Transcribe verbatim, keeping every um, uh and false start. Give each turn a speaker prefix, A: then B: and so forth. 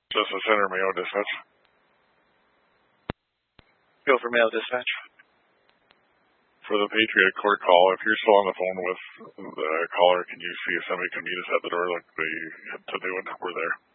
A: Justice Center, Mayo Dispatch.
B: Go for Mayo Dispatch.
A: For the Patriot Court call, if you're still on the phone with the caller, can you see if somebody can meet us at the door like they had to do it? We're there.